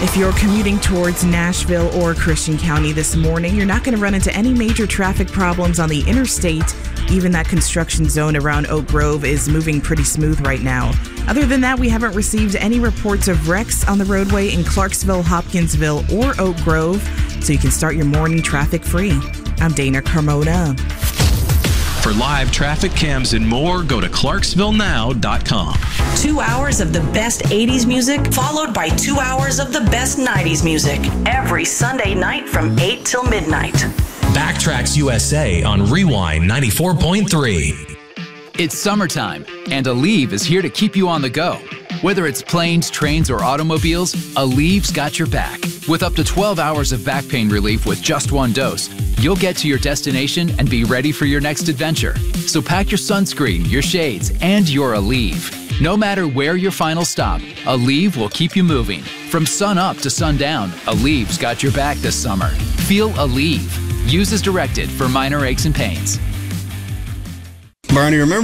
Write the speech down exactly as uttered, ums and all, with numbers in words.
If you're commuting towards Nashville or Christian County this morning, you're not going to run into any major traffic problems on the interstate. Even that construction zone around Oak Grove is moving pretty smooth right now. Other than that, we haven't received any reports of wrecks on the roadway in Clarksville, Hopkinsville, or Oak Grove, so you can start your morning traffic free. I'm Dana Carmona. For live traffic cams and more, go to clarksville now dot com. Two hours of the best eighties music, followed by two hours of the best nineties music. Every Sunday night from eight till midnight. Backtracks U S A on Rewind ninety-four point three. It's summertime, and Aleve is here to keep you on the go. Whether it's planes, trains, or automobiles, Aleve's got your back. With up to twelve hours of back pain relief with just one dose, you'll get to your destination and be ready for your next adventure. So pack your sunscreen, your shades, and your Aleve. No matter where your final stop, Aleve will keep you moving. From sun up to sundown, Aleve's got your back this summer. Feel Aleve. Use as directed for minor aches and pains. Barney, remember